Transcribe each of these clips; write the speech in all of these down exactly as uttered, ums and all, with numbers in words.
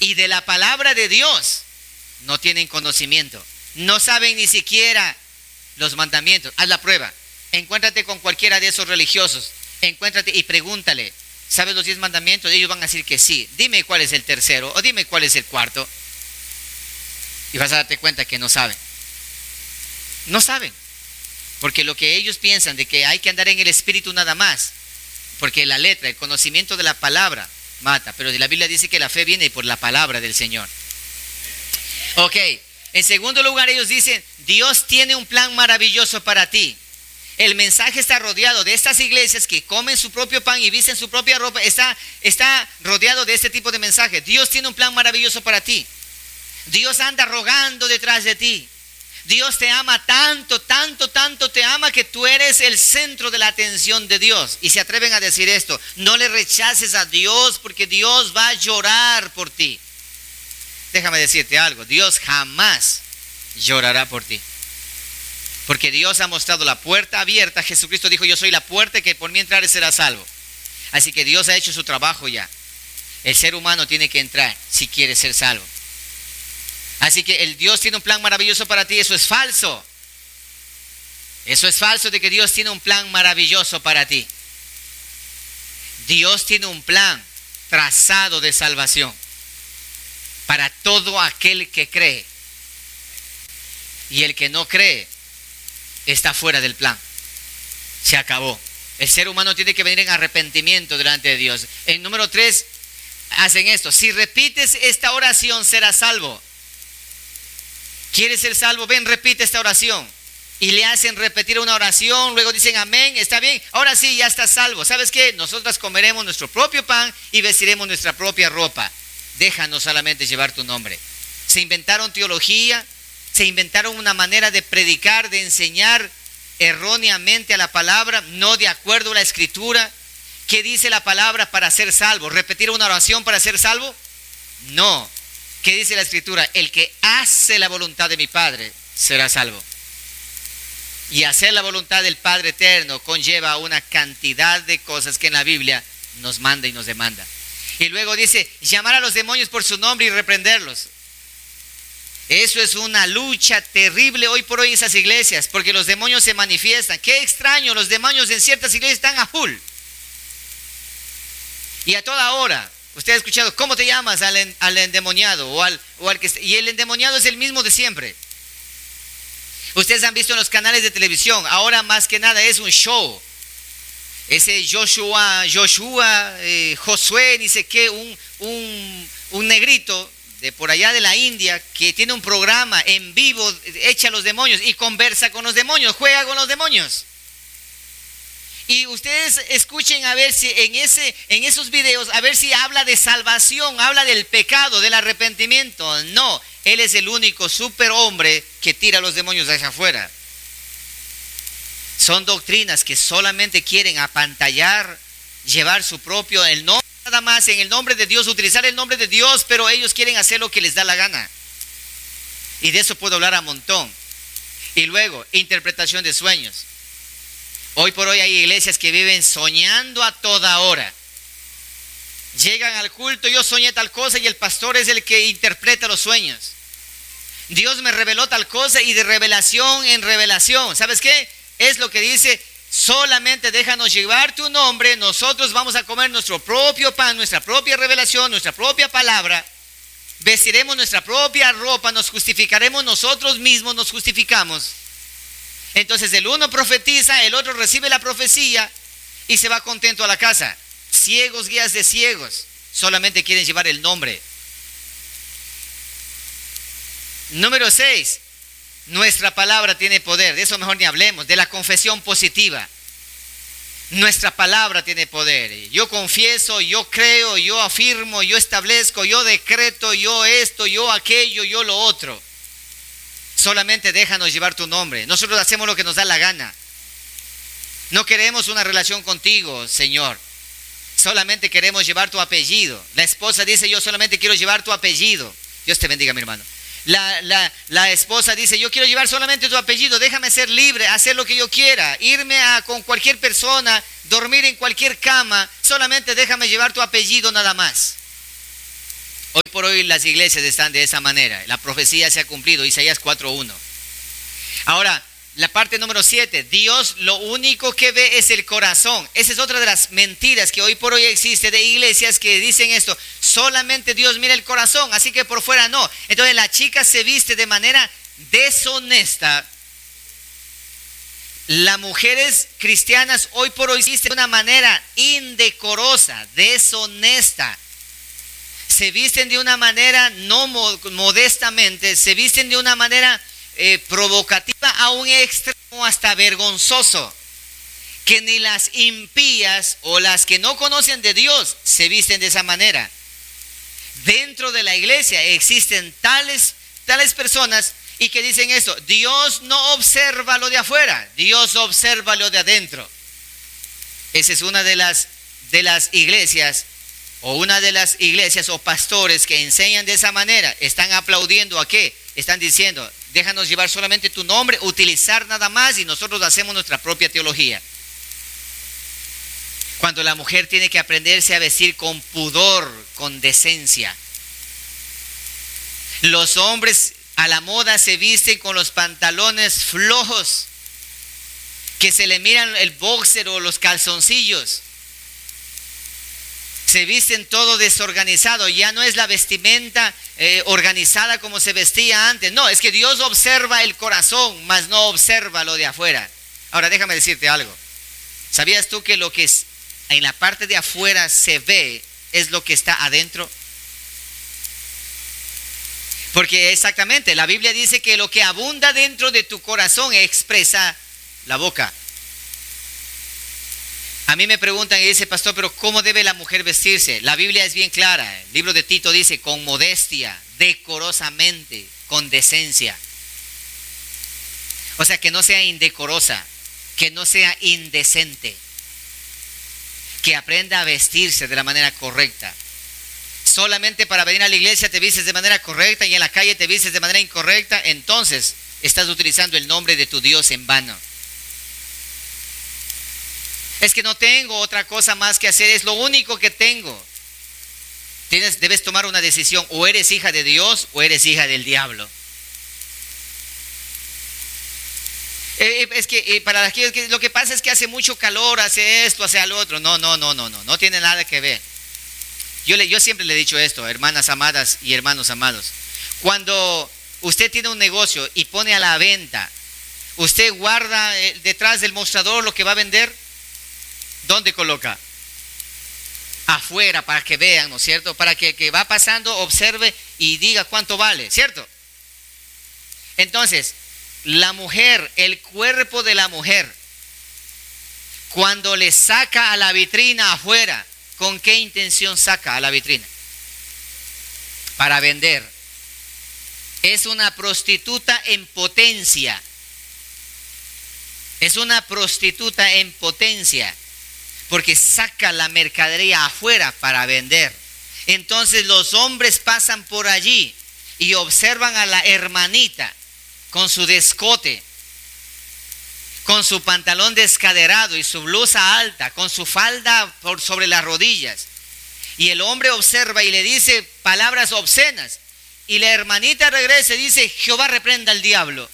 y de la palabra de Dios no tienen conocimiento. No saben ni siquiera los mandamientos. Haz la prueba. Encuéntrate con cualquiera de esos religiosos. Encuéntrate y pregúntale, ¿sabes los diez mandamientos? Ellos van a decir que sí. Dime cuál es el tercero o dime cuál es el cuarto. Y vas a darte cuenta que no saben. No saben. Porque lo que ellos piensan de que hay que andar en el espíritu nada más. Porque la letra, el conocimiento de la palabra mata. Pero la Biblia dice que la fe viene por la palabra del Señor. Ok. En segundo lugar, ellos dicen, Dios tiene un plan maravilloso para ti. El mensaje está rodeado de estas iglesias que comen su propio pan y visten su propia ropa. Está, está rodeado de este tipo de mensaje. Dios tiene un plan maravilloso para ti. Dios anda rogando detrás de ti. Dios te ama tanto, tanto, tanto te ama que tú eres el centro de la atención de Dios. Y se atreven a decir esto, no le rechaces a Dios porque Dios va a llorar por ti. Déjame decirte algo, Dios jamás llorará por ti. Porque Dios ha mostrado la puerta abierta. Jesucristo dijo, yo soy la puerta que por mí entrares serás salvo. Así que Dios ha hecho su trabajo ya. El ser humano tiene que entrar si quiere ser salvo. Así que el Dios tiene un plan maravilloso para ti, eso es falso. Eso es falso de que Dios tiene un plan maravilloso para ti. Dios tiene un plan trazado de salvación para todo aquel que cree. Y el que no cree está fuera del plan. Se acabó. El ser humano tiene que venir en arrepentimiento delante de Dios. En número tres, hacen esto. Si repites esta oración, serás salvo. ¿Quieres ser salvo? Ven, repite esta oración. Y le hacen repetir una oración, luego dicen amén, está bien, ahora sí, ya estás salvo. ¿Sabes qué? Nosotras comeremos nuestro propio pan y vestiremos nuestra propia ropa. Déjanos solamente llevar tu nombre. Se inventaron teología, se inventaron una manera de predicar, de enseñar erróneamente a la palabra, no de acuerdo a la escritura. ¿Qué dice la palabra para ser salvo? ¿Repetir una oración para ser salvo? No. ¿Qué dice la escritura? El que hace la voluntad de mi Padre será salvo. Y hacer la voluntad del Padre eterno conlleva una cantidad de cosas que en la Biblia nos manda y nos demanda. Y luego dice, llamar a los demonios por su nombre y reprenderlos. Eso es una lucha terrible hoy por hoy en esas iglesias, porque los demonios se manifiestan. Qué extraño, los demonios en ciertas iglesias están a full. Y a toda hora. Usted ha escuchado, ¿cómo te llamas al, al endemoniado? O al, o al que, y el endemoniado es el mismo de siempre. Ustedes han visto en los canales de televisión, ahora más que nada es un show. Ese Joshua, Joshua, eh, Josué, dice que un, un, un negrito de por allá de la India que tiene un programa en vivo, echa a los demonios y conversa con los demonios, juega con los demonios. Y ustedes escuchen a ver si en, ese, en esos videos, a ver si habla de salvación, habla del pecado, del arrepentimiento. No, él es el único superhombre que tira a los demonios hacia afuera. Son doctrinas que solamente quieren apantallar, llevar su propio, el nombre nada más, en el nombre de Dios, utilizar el nombre de Dios, pero ellos quieren hacer lo que les da la gana. Y de eso puedo hablar a montón. Y luego, interpretación de sueños. Hoy por hoy hay iglesias que viven soñando a toda hora. Llegan al culto, yo soñé tal cosa y el pastor es el que interpreta los sueños. Dios me reveló tal cosa y de revelación en revelación. ¿Sabes qué? Es lo que dice, solamente déjanos llevar tu nombre, nosotros vamos a comer nuestro propio pan, nuestra propia revelación, nuestra propia palabra. Vestiremos nuestra propia ropa, nos justificaremos nosotros mismos, nos justificamos. Entonces el uno profetiza, el otro recibe la profecía y se va contento a la casa. Ciegos, guías de ciegos, solamente quieren llevar el nombre. Número seis, nuestra palabra tiene poder, de eso mejor ni hablemos, de la confesión positiva. Nuestra palabra tiene poder. Yo confieso, yo creo, yo afirmo, yo establezco, yo decreto, yo esto, yo aquello, yo lo otro. Solamente déjanos llevar tu nombre. Nosotros hacemos lo que nos da la gana. No queremos una relación contigo, Señor. Solamente queremos llevar tu apellido. La esposa dice, yo solamente quiero llevar tu apellido. Dios te bendiga, mi hermano. La, la, la esposa dice, yo quiero llevar solamente tu apellido. Déjame ser libre, hacer lo que yo quiera. Irme a, con cualquier persona, dormir en cualquier cama. Solamente déjame llevar tu apellido nada más. Hoy por hoy las iglesias están de esa manera. La profecía se ha cumplido, Isaías cuatro uno. Ahora, la parte número siete, Dios lo único que ve es el corazón. Esa es otra de las mentiras que hoy por hoy existe de iglesias que dicen esto. Solamente Dios mira el corazón, así que por fuera no. Entonces la chica se viste de manera deshonesta. Las mujeres cristianas hoy por hoy se visten de una manera indecorosa, deshonesta. Se visten de una manera no modestamente, se visten de una manera eh, provocativa a un extremo hasta vergonzoso, que ni las impías o las que no conocen de Dios se visten de esa manera. Dentro de la iglesia existen tales, tales personas y que dicen eso: Dios no observa lo de afuera, Dios observa lo de adentro. Esa es una de las, de las iglesias o una de las iglesias o pastores que enseñan de esa manera. Están aplaudiendo a qué, están diciendo: déjanos llevar solamente tu nombre, utilizar nada más y nosotros hacemos nuestra propia teología. Cuando la mujer tiene que aprenderse a vestir con pudor, con decencia. Los hombres a la moda se visten con los pantalones flojos, que se le miran el boxer o los calzoncillos. Se visten todo desorganizado, ya no es la vestimenta eh, organizada como se vestía antes. No, es que Dios observa el corazón, mas no observa lo de afuera. Ahora déjame decirte algo. ¿Sabías tú que lo que es en la parte de afuera se ve es lo que está adentro? Porque exactamente, la Biblia dice que lo que abunda dentro de tu corazón expresa la boca. A mí me preguntan y dice: pastor, pero ¿cómo debe la mujer vestirse? La Biblia es bien clara. El libro de Tito dice: con modestia, decorosamente, con decencia. O sea, que no sea indecorosa, que no sea indecente, que aprenda a vestirse de la manera correcta. Solamente para venir a la iglesia te vistes de manera correcta y en la calle te vistes de manera incorrecta, entonces estás utilizando el nombre de tu Dios en vano. Es que no tengo otra cosa más que hacer, es lo único que tengo. Tienes, debes tomar una decisión: o eres hija de Dios o eres hija del diablo. Eh, es que eh, para aquellos que lo que pasa es que hace mucho calor, hace esto, hace lo otro. No, no, no, no, no, no tiene nada que ver. Yo, le, yo siempre le he dicho esto, hermanas amadas y hermanos amados. Cuando usted tiene un negocio y pone a la venta, usted guarda eh, detrás del mostrador lo que va a vender. ¿Dónde coloca? Afuera, para que vean, ¿no es cierto? Para que, que va pasando, observe y diga cuánto vale, ¿cierto? Entonces, la mujer, el cuerpo de la mujer, cuando le saca a la vitrina afuera, ¿con qué intención saca a la vitrina? Para vender. Es una prostituta en potencia. Es una prostituta en potencia. Porque saca la mercadería afuera para vender. Entonces los hombres pasan por allí y observan a la hermanita con su descote, con su pantalón descaderado y su blusa alta, con su falda por sobre las rodillas. Y el hombre observa y le dice palabras obscenas. Y la hermanita regresa y dice: Jehová reprenda al diablo.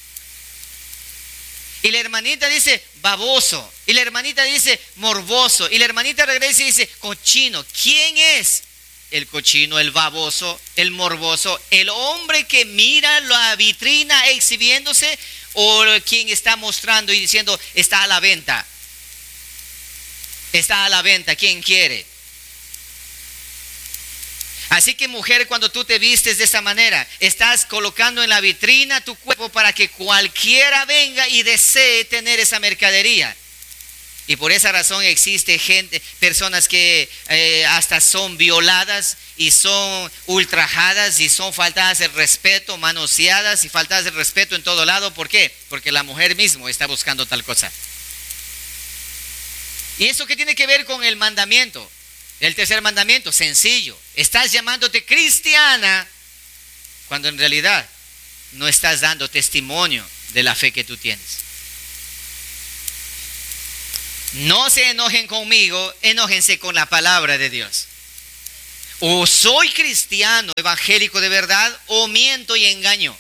Y la hermanita dice: baboso. Y la hermanita dice: morboso. Y la hermanita regresa y dice: cochino. ¿Quién es el cochino, el baboso, el morboso? ¿El hombre que mira la vitrina exhibiéndose o quien está mostrando y diciendo: está a la venta? Está a la venta, ¿quién quiere? Así que mujer, cuando tú te vistes de esa manera, estás colocando en la vitrina tu cuerpo para que cualquiera venga y desee tener esa mercadería. Y por esa razón existe gente, personas que eh, hasta son violadas y son ultrajadas y son faltadas de respeto, manoseadas y faltadas de respeto en todo lado. ¿Por qué? Porque la mujer misma está buscando tal cosa. ¿Y eso qué tiene que ver con el mandamiento? El tercer mandamiento, sencillo. Estás llamándote cristiana cuando en realidad no estás dando testimonio de la fe que tú tienes. No se enojen conmigo, enójense con la palabra de Dios. O soy cristiano, evangélico de verdad, o miento y engaño.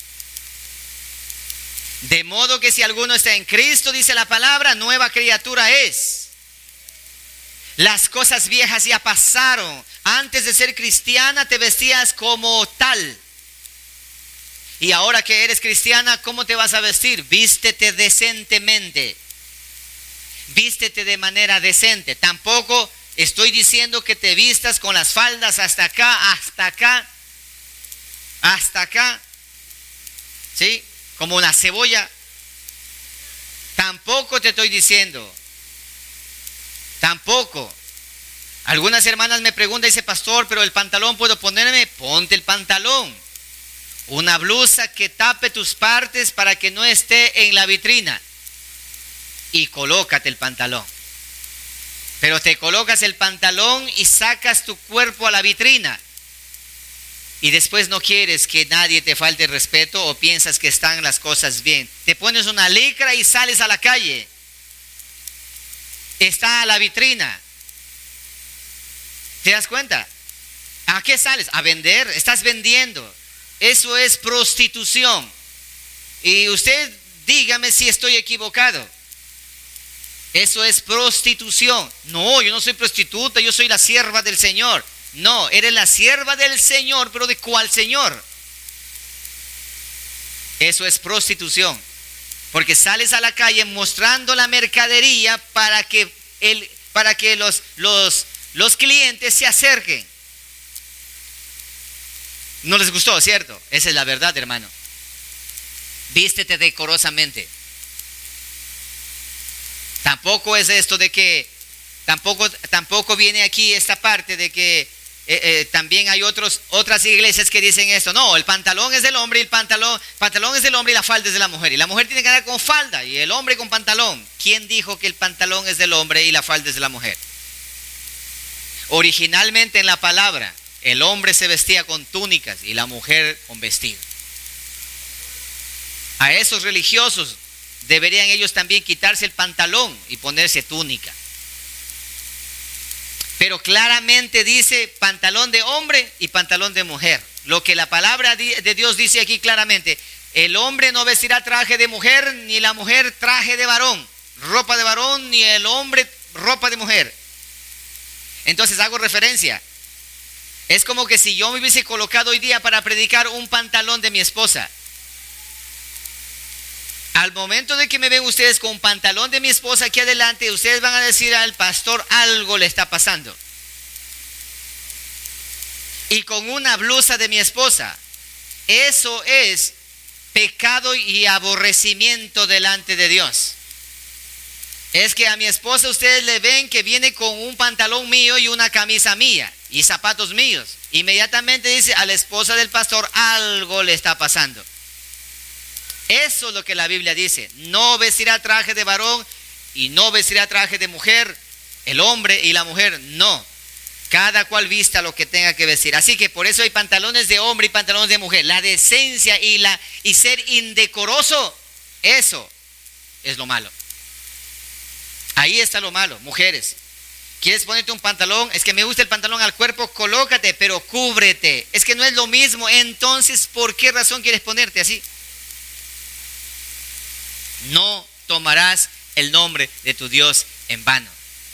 De modo que si alguno está en Cristo, dice la palabra, nueva criatura es. Las cosas viejas ya pasaron. Antes de ser cristiana te vestías como tal. Y ahora que eres cristiana, ¿cómo te vas a vestir? Vístete decentemente. Vístete de manera decente. Tampoco estoy diciendo que te vistas con las faldas hasta acá, hasta acá, hasta acá. ¿Sí? Como una cebolla. Tampoco te estoy diciendo. Tampoco. Algunas hermanas me preguntan, dice, pastor, pero el pantalón puedo ponerme. Ponte el pantalón. Una blusa que tape tus partes para que no esté en la vitrina. Y colócate el pantalón. Pero te colocas el pantalón y sacas tu cuerpo a la vitrina. Y después no quieres que nadie te falte respeto o piensas que están las cosas bien. Te pones una licra y sales a la calle. Está a la vitrina. ¿Te das cuenta? ¿A qué sales? A vender. Estás vendiendo. Eso es prostitución. Y usted dígame si estoy equivocado. Eso es prostitución. No, yo no soy prostituta, yo soy la sierva del Señor. No, eres la sierva del Señor, pero ¿de cuál Señor? Eso es prostitución. Porque sales a la calle mostrando la mercadería para que, el, para que los, los, los clientes se acerquen. No les gustó, ¿cierto? Esa es la verdad, hermano. Vístete decorosamente. Tampoco es esto de que, tampoco, tampoco viene aquí esta parte de que eh, eh, también hay otros, otras iglesias que dicen esto. No, el pantalón es del hombre y el pantalón, pantalón es del hombre y la falda es de la mujer. Y la mujer tiene que andar con falda y el hombre con pantalón. ¿Quién dijo que el pantalón es del hombre y la falda es de la mujer? Originalmente en la palabra, el hombre se vestía con túnicas y la mujer con vestido. A esos religiosos deberían ellos también quitarse el pantalón y ponerse túnica. Pero claramente dice pantalón de hombre y pantalón de mujer. Lo que la palabra de Dios dice aquí claramente: el hombre no vestirá traje de mujer, ni la mujer traje de varón, ropa de varón, ni el hombre ropa de mujer. Entonces hago referencia. Es como que si yo me hubiese colocado hoy día para predicar un pantalón de mi esposa. Al momento de que me ven ustedes con un pantalón de mi esposa aquí adelante, ustedes van a decir al pastor, algo le está pasando. Y con una blusa de mi esposa. Eso es pecado y aborrecimiento delante de Dios. Es que a mi esposa ustedes le ven que viene con un pantalón mío y una camisa mía y zapatos míos. Inmediatamente dice, a la esposa del pastor algo le está pasando. Eso es lo que la Biblia dice. No vestirá traje de varón y no vestirá traje de mujer. El hombre y la mujer no. Cada cual vista lo que tenga que vestir. Así que por eso hay pantalones de hombre y pantalones de mujer. La decencia y, la, y ser indecoroso, eso es lo malo. Ahí está lo malo. Mujeres, ¿quieres ponerte un pantalón? Es que me gusta el pantalón al cuerpo, colócate, pero cúbrete. Es que no es lo mismo. Entonces, ¿por qué razón quieres ponerte así? No tomarás el nombre de tu Dios en vano.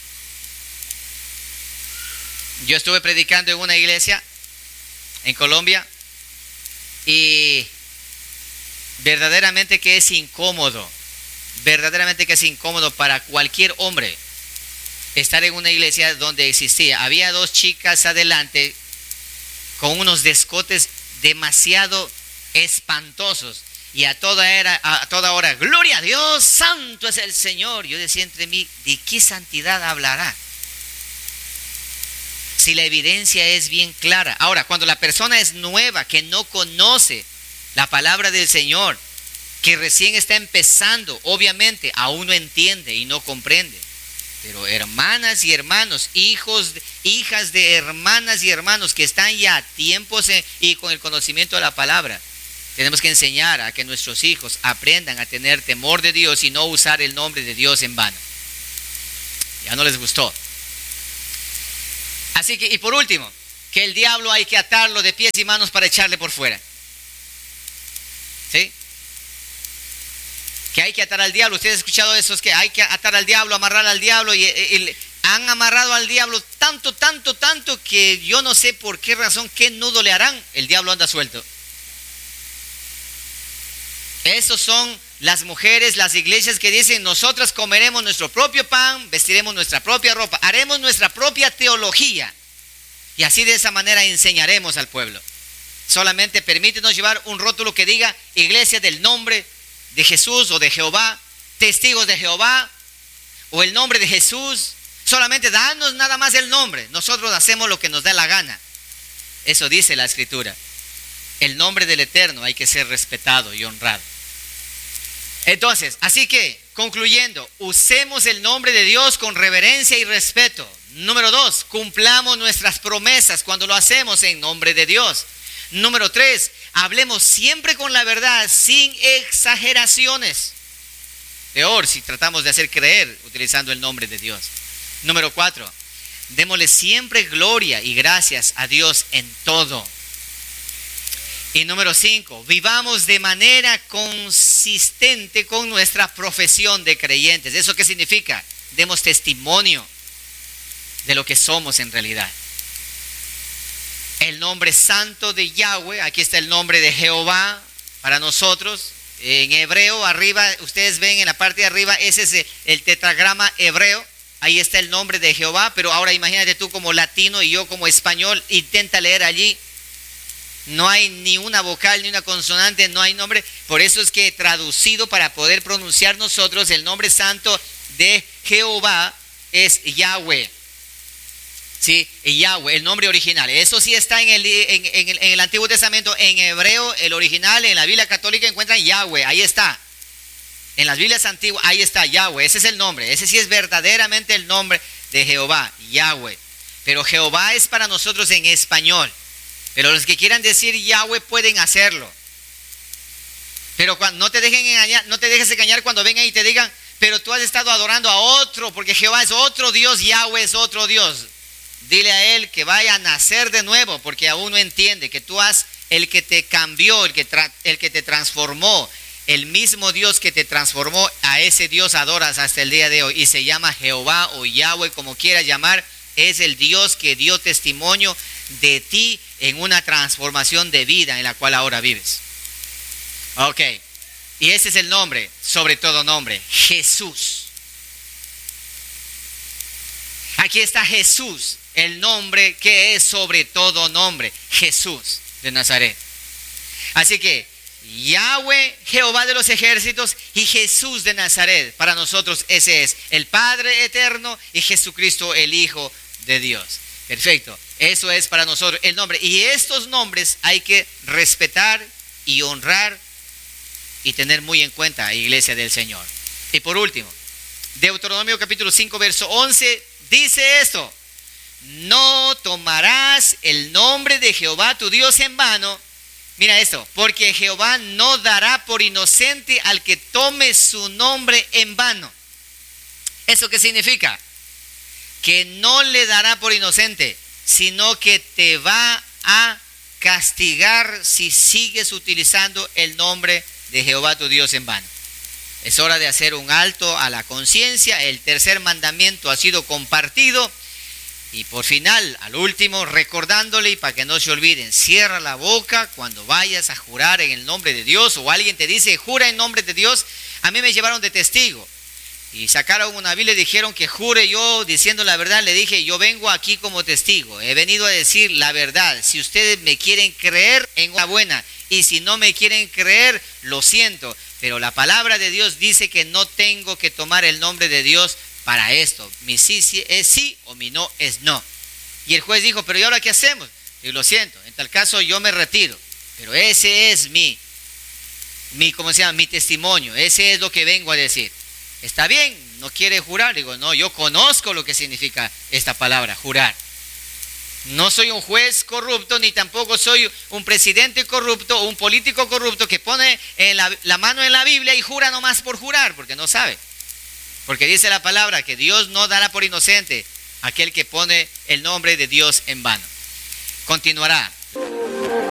Yo estuve predicando en una iglesia en Colombia y verdaderamente que es incómodo, verdaderamente que es incómodo para cualquier hombre estar en una iglesia donde existía. Había dos chicas adelante con unos descotes demasiado espantosos. Y a toda, era, a toda hora, gloria a Dios, santo es el Señor. Yo decía entre mí, ¿de qué santidad hablará? Si la evidencia es bien clara. Ahora, cuando la persona es nueva, que no conoce la palabra del Señor, que recién está empezando, obviamente aún no entiende y no comprende. Pero hermanas y hermanos, hijos, hijas de hermanas y hermanos que están ya a tiempos en, y con el conocimiento de la palabra, tenemos que enseñar a que nuestros hijos aprendan a tener temor de Dios y no usar el nombre de Dios en vano. Ya no les gustó. Así que, y por último, que el diablo hay que atarlo de pies y manos para echarle por fuera. ¿Sí? Que hay que atar al diablo. Ustedes han escuchado eso, es que hay que atar al diablo, amarrar al diablo, y, y, y han amarrado al diablo tanto, tanto, tanto que yo no sé por qué razón, qué nudo le harán, el diablo anda suelto. Esos son las mujeres, las iglesias que dicen: nosotras comeremos nuestro propio pan, vestiremos nuestra propia ropa, haremos nuestra propia teología, y así de esa manera enseñaremos al pueblo. Solamente permítenos llevar un rótulo que diga iglesia del nombre de Jesús o de Jehová, testigos de Jehová, o el nombre de Jesús. Solamente danos nada más el nombre, nosotros hacemos lo que nos da la gana. Eso dice la Escritura. El nombre del Eterno hay que ser respetado y honrado. Entonces, así que, concluyendo, usemos el nombre de Dios con reverencia y respeto. Número dos, cumplamos nuestras promesas cuando lo hacemos en nombre de Dios. Número tres, hablemos siempre con la verdad, sin exageraciones. Peor si tratamos de hacer creer utilizando el nombre de Dios. Número cuatro, démosle siempre gloria y gracias a Dios en todo. Y número cinco, vivamos de manera consistente con nuestra profesión de creyentes. ¿Eso qué significa? Demos testimonio de lo que somos en realidad. El nombre santo de Yahweh, aquí está el nombre de Jehová para nosotros. En hebreo, arriba, ustedes ven en la parte de arriba, ese es el tetragrama hebreo. Ahí está el nombre de Jehová, pero ahora imagínate tú como latino y yo como español, intenta leer allí. No hay ni una vocal ni una consonante, no hay nombre. Por eso es que he traducido para poder pronunciar nosotros el nombre santo de Jehová es Yahweh. Sí, Yahweh, el nombre original. Eso sí está en el, en, en, el, en el Antiguo Testamento, en hebreo, el original, en la Biblia católica encuentran Yahweh, ahí está. En las Biblias antiguas, ahí está Yahweh, ese es el nombre. Ese sí es verdaderamente el nombre de Jehová, Yahweh. Pero Jehová es para nosotros en español. Pero los que quieran decir Yahweh pueden hacerlo. Pero cuando, no te dejen engañar, no te dejes engañar cuando vengan y te digan: pero tú has estado adorando a otro, porque Jehová es otro Dios, Yahweh es otro Dios. Dile a él que vaya a nacer de nuevo, porque aún no entiende que tú has, el que te cambió, el que, tra, el que te transformó, el mismo Dios que te transformó, a ese Dios adoras hasta el día de hoy, y se llama Jehová o Yahweh, como quieras llamar. Es el Dios que dio testimonio de ti en una transformación de vida en la cual ahora vives. Ok, y ese es el nombre, sobre todo nombre, Jesús. Aquí está Jesús, el nombre que es sobre todo nombre, Jesús de Nazaret. Así que Yahweh, Jehová de los ejércitos, y Jesús de Nazaret, para nosotros ese es el Padre eterno y Jesucristo el Hijo de Dios. Perfecto, eso es para nosotros el nombre. Y estos nombres hay que respetar y honrar y tener muy en cuenta, iglesia del Señor. Y por último, Deuteronomio capítulo cinco, verso once, dice esto: no tomarás el nombre de Jehová tu Dios en vano. Mira esto, porque Jehová no dará por inocente al que tome su nombre en vano. ¿Eso qué significa? Que no le dará por inocente, sino que te va a castigar si sigues utilizando el nombre de Jehová tu Dios en vano. Es hora de hacer un alto a la conciencia. El tercer mandamiento ha sido compartido. Y por final, al último, recordándole, y para que no se olviden, cierra la boca cuando vayas a jurar en el nombre de Dios, o alguien te dice, jura en nombre de Dios. A mí me llevaron de testigo y sacaron una Biblia y dijeron que jure. Yo, diciendo la verdad, le dije: yo vengo aquí como testigo, he venido a decir la verdad. Si ustedes me quieren creer, enhorabuena, y si no me quieren creer, lo siento, pero la palabra de Dios dice que no tengo que tomar el nombre de Dios para esto. Mi sí, sí es sí, o mi no es no. Y el juez dijo: pero ¿y ahora qué hacemos? Y lo siento, en tal caso yo me retiro, pero ese es mi, mi, ¿cómo se llama? Mi testimonio, ese es lo que vengo a decir. ¿Está bien? ¿No quiere jurar? Digo: no, yo conozco lo que significa esta palabra, jurar. No soy un juez corrupto, ni tampoco soy un presidente corrupto o un político corrupto que pone en la, la mano en la Biblia y jura nomás por jurar, porque no sabe. Porque dice la palabra que Dios no dará por inocente a aquel que pone el nombre de Dios en vano. continuará.